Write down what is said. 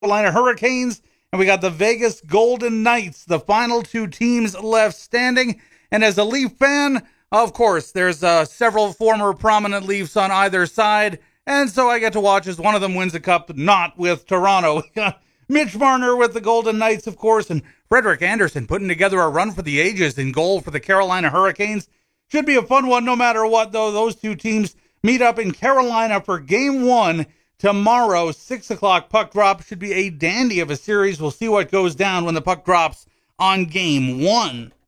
Carolina Hurricanes, and we got the Vegas Golden Knights, the final two teams left standing. And as a Leaf fan, of course, there's several former prominent Leafs on either side, and so I get to watch as one of them wins a cup, not with Toronto. Mitch Marner with the Golden Knights, of course, and Frederik Andersen putting together a run for the ages in goal for the Carolina Hurricanes. Should be a fun one no matter what, though. Those two teams meet up in Carolina for Game 1 tomorrow, 6 o'clock puck drop. Should be a dandy of a series. We'll see what goes down when the puck drops on Game 1.